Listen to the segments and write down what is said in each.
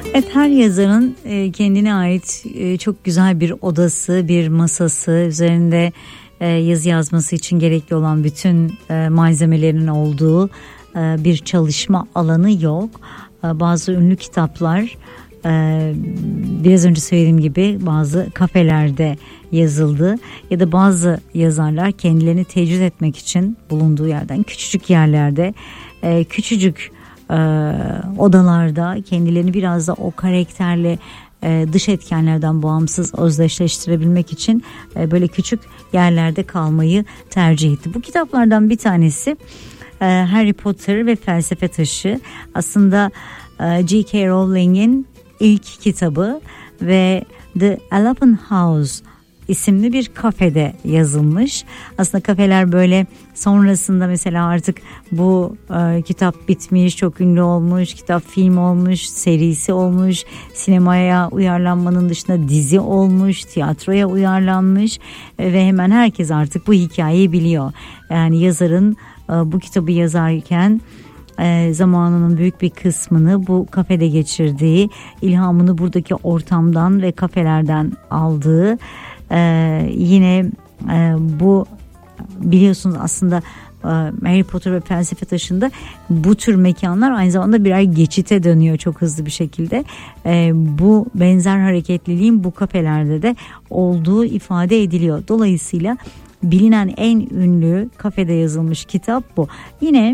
Evet, her yazarın kendine ait çok güzel bir odası, bir masası, üzerinde yazı yazması için gerekli olan bütün malzemelerin olduğu bir çalışma alanı yok. Bazı ünlü kitaplar biraz önce söylediğim gibi bazı kafelerde yazıldı ya da bazı yazarlar kendilerini tecrüt etmek için bulunduğu yerden küçücük yerlerde, küçücük odalarda kendilerini biraz da o karakterle dış etkenlerden bağımsız özdeşleştirebilmek için böyle küçük yerlerde kalmayı tercih etti. Bu kitaplardan bir tanesi Harry Potter ve Felsefe Taşı. Aslında J.K. Rowling'in ilk kitabı ve The Elephant House isimli bir kafede yazılmış. Aslında kafeler böyle sonrasında mesela artık bu kitap bitmiş, çok ünlü olmuş, kitap film olmuş, serisi olmuş, sinemaya uyarlanmanın dışında dizi olmuş, tiyatroya uyarlanmış ve hemen herkes artık bu hikayeyi biliyor. Yani yazarın bu kitabı yazarken zamanının büyük bir kısmını bu kafede geçirdiği, ilhamını buradaki ortamdan ve kafelerden aldığı, yine bu biliyorsunuz aslında Harry Potter ve Felsefe Taşı'nda bu tür mekanlar aynı zamanda birer geçite dönüyor çok hızlı bir şekilde. Bu benzer hareketliliğin bu kafelerde de olduğu ifade ediliyor. Dolayısıyla bilinen en ünlü kafede yazılmış kitap bu. Yine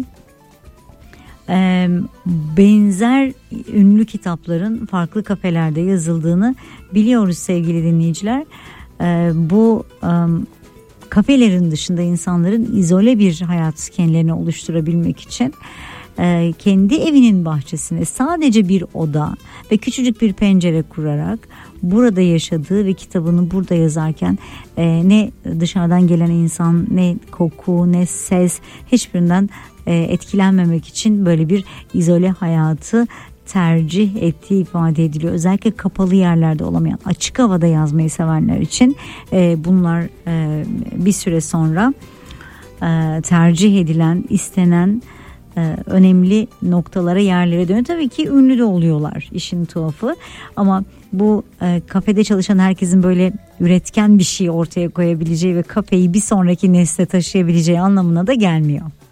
benzer ünlü kitapların farklı kafelerde yazıldığını biliyoruz sevgili dinleyiciler. Bu kafelerin dışında insanların izole bir hayat kendilerine oluşturabilmek için kendi evinin bahçesine sadece bir oda ve küçücük bir pencere kurarak burada yaşadığı ve kitabını burada yazarken ne dışarıdan gelen insan, ne koku, ne ses, hiçbirinden etkilenmemek için böyle bir izole hayatı tercih ettiği ifade ediliyor. Özellikle kapalı yerlerde olamayan, açık havada yazmayı sevenler için bunlar bir süre sonra tercih edilen, istenen önemli noktalara, yerlere dönüyor. Tabii ki ünlü de oluyorlar, işin tuhafı, ama bu kafede çalışan herkesin böyle üretken bir şey ortaya koyabileceği ve kafeyi bir sonraki nesle taşıyabileceği anlamına da gelmiyor.